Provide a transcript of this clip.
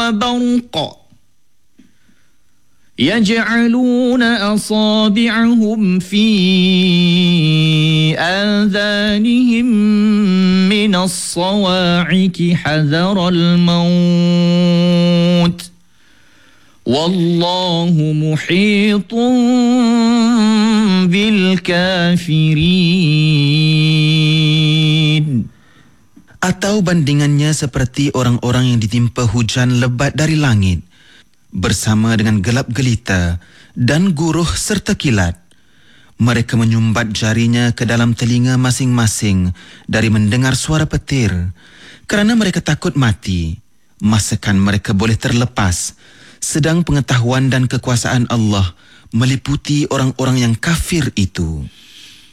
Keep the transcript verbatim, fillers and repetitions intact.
وبرق يجعلون أصابعهم في آذانهم من الصواعق حذر الموت والله محيط بالكافرين. Atau bandingannya seperti orang-orang yang ditimpa hujan lebat dari langit bersama dengan gelap gelita dan guruh serta kilat. Mereka menyumbat jarinya ke dalam telinga masing-masing dari mendengar suara petir kerana mereka takut mati. Masakan mereka boleh terlepas, sedang pengetahuan dan kekuasaan Allah meliputi orang-orang yang kafir itu.